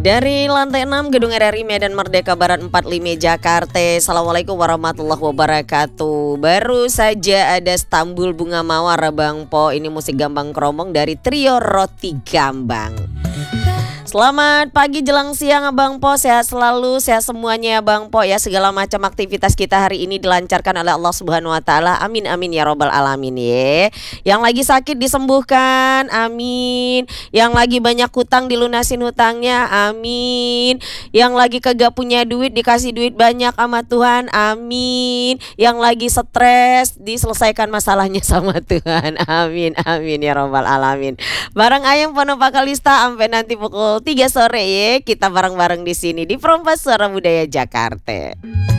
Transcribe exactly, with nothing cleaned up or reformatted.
Dari lantai enam Gedung R R I Medan Merdeka Barat empat puluh lima Jakarta. Assalamualaikum warahmatullahi wabarakatuh. Baru saja ada Stambul Bunga Mawar Bang Po. Ini musik gambang kromong dari trio Roti Gambang. Selamat pagi jelang siang Abang Po, sehat selalu, sehat semuanya Bang Po ya. Segala macam aktivitas kita hari ini dilancarkan oleh Allah Subhanahu Wa Taala. Amin amin ya robbal alamin ya. Yang lagi sakit disembuhkan, amin. Yang lagi banyak hutang dilunasin hutangnya, amin. Yang lagi kagak punya duit dikasih duit banyak sama Tuhan, amin. Yang lagi stres diselesaikan masalahnya sama Tuhan, amin amin ya robbal alamin. Bareng ayam Pono Pakalista sampai nanti pukul tiga sore ya, kita bareng-bareng di sini di Perompas Suara Budaya Jakarta.